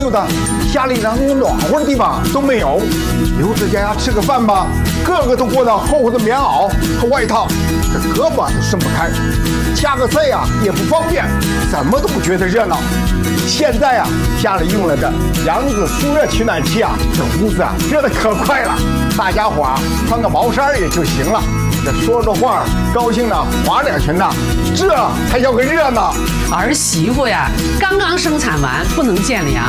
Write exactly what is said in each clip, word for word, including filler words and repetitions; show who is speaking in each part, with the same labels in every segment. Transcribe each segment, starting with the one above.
Speaker 1: 的，家里连个暖和的地方都没有。留在家吃个饭吧，个个都裹到厚厚的棉袄和外套，这胳膊都伸不开。加个菜呀也不方便，怎么都不觉得热闹。现在啊，家里用了这扬子速热取暖器啊，这屋子啊热得可快了。大家伙啊穿个毛衫也就行了。这说着话，高兴的划两拳呐，这才叫个热闹。
Speaker 2: 儿媳妇呀，刚刚生产完，不能见凉。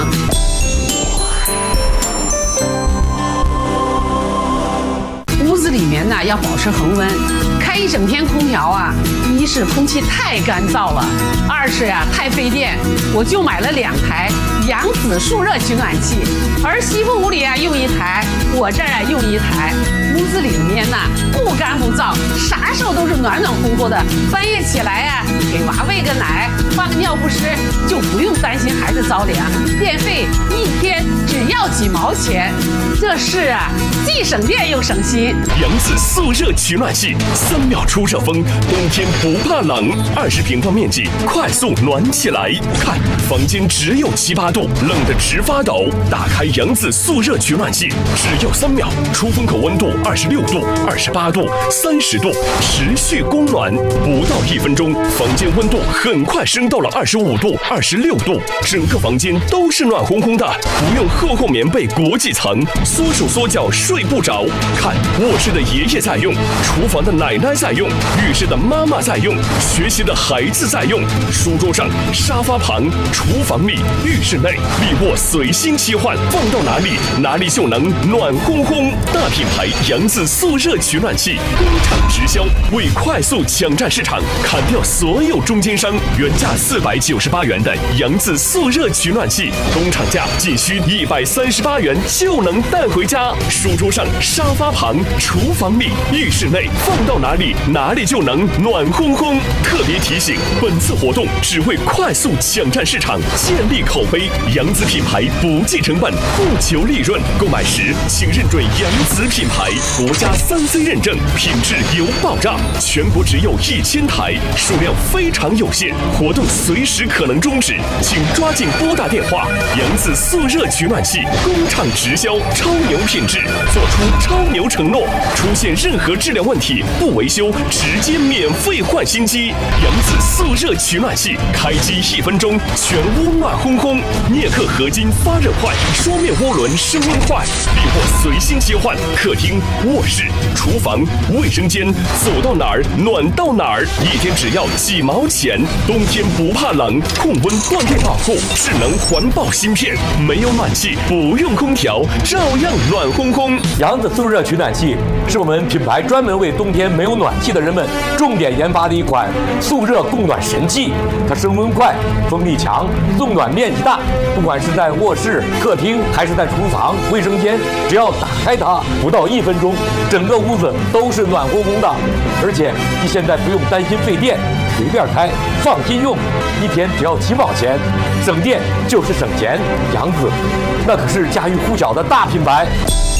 Speaker 2: 屋子里面呢要保持恒温，开一整天空调啊，一是空气太干燥了，二是呀、啊、太费电。我就买了两台扬子速热取暖器，儿媳妇屋里啊用一台，我这儿啊用一台。屋子里面呢不干不燥，啥时候都是暖暖乎乎的。半夜起来呀、啊，给娃喂个奶，换个尿不湿，就不用担心孩子着凉。电费一天只要几毛钱，这是啊，既省电又省心。
Speaker 3: 扬子速热取暖器，三秒出热风，冬天不怕冷。二十平方面积，快速暖起来。看，房间只有七八度，冷得直发抖。打开扬子速热取暖器，只要三秒，出风口温度二十六度、二十八度、三十度，持续供暖，不到一分钟，房间温度很快升到了二十五度、二十六度，整个房间都是暖烘烘的，不用厚厚棉被裹几层，缩手缩脚睡不着。看，卧室的爷爷在用，厨房的奶奶在用，浴室的妈妈在用，学习的孩子在用，书桌上、沙发旁、厨房里、浴室内，立卧随心切换，放到哪里哪里就能暖烘烘。大品牌扬子速热取暖器，工厂直销，为快速抢占市场，砍掉所有中间商，原价四百九十八元的扬子速热取暖器，工厂价仅需一百三十八元就能带回家。书桌上、沙发旁、厨房里、浴室内，放到哪里哪里就能暖烘烘。特别提醒，本次活动只为快速抢占市场，建立口碑。扬子品牌不计成本，不求利润，购买时请认准扬子品牌，国家三 C 认证，品质有保障。全国只有一千台，数量非常有限，活动随时可能终止，请抓紧拨打电话。扬子速热取暖器，工厂直销，超牛品质，做出超牛承诺，出现任何质量问题不维修，直接免费换新机。扬子速热取暖器，开机一分钟，全屋暖烘烘。镍克合金发热坏，双面涡轮升温坏，立卧随心切换，客厅、卧室、厨房、卫生间，走到哪儿暖到哪儿，一天只要几毛钱。冬天不怕冷，控温断电保护，智能环保芯片，没有暖气，不用空调，照样暖烘烘。
Speaker 4: 扬子速热取暖器是我们品牌专门为冬天没有暖气的人们重点研发的一款速热供暖神器。它升温快，风力强，送暖面积大，不管是在卧室、客厅还是在厨房、卫生间，只要打开它，不到一分钟，整个屋子都是暖烘烘的。而且你现在不用担心费电，随便开，放心用，一天只要几毛钱，省电就是省钱。扬子，那可是家喻户晓的大品牌。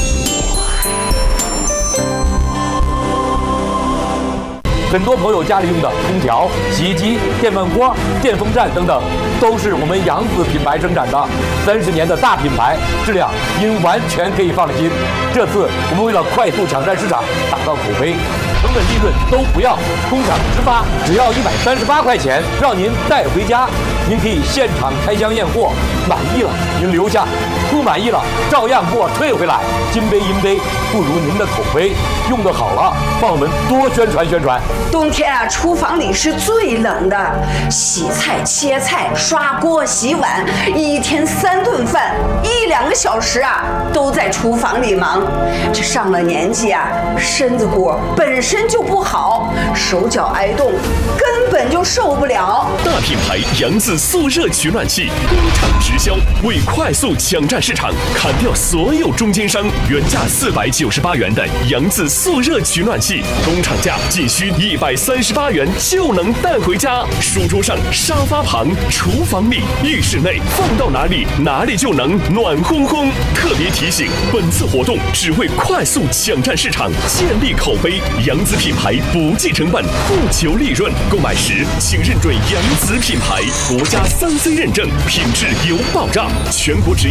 Speaker 4: 很多朋友家里用的空调、洗衣机、电饭锅、电风扇等等，都是我们扬子品牌生产的，三十年的大品牌，质量您完全可以放心。这次我们为了快速抢占市场，打造口碑，成本利润都不要，工厂直发，只要一百三十八块钱，让您带回家。您可以现场开箱验货，满意了您留下，不满意了照样给我退回来。金杯银杯不如您的口碑，用得好了，帮我们多宣传宣传。
Speaker 5: 冬天啊，厨房里是最冷的，洗菜、切菜、刷锅、洗碗，一天三顿饭，一两个小时啊，都在厨房里忙。这上了年纪啊，身子骨本身就不好，手脚挨冻，根本就受不了。
Speaker 3: 大品牌扬子速热取暖器，工厂直销，为快速抢占市场，砍掉所有中间商，原价四百九十八元的扬子速热取暖器，工厂价仅需一百三十八元就能带回家。书桌上、沙发旁、厨房里、浴室内，放到哪里哪里就能暖烘烘。特别提醒，本次活动只为快速抢占市场，建立口碑。扬子品牌不计成本，不求利润，购买时请认准扬子品牌，国家三 C 认证，品质有保障，全国只